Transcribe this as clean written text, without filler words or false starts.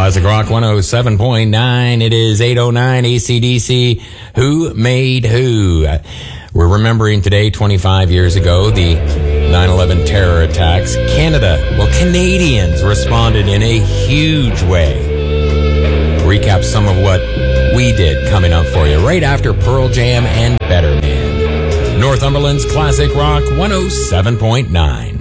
Classic Rock 107.9. It is 8:09 AC/DC. Who made who? We're remembering today, 25 years ago, the 9/11 terror attacks. Canadians responded in a huge way. Recap some of what we did coming up for you right after Pearl Jam and Better Man. Northumberland's Classic Rock 107.9.